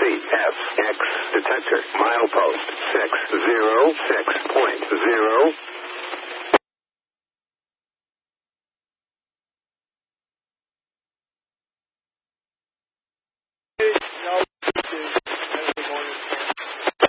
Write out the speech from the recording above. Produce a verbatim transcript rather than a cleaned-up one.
complete. F X detector. Milepost six zero six point zero.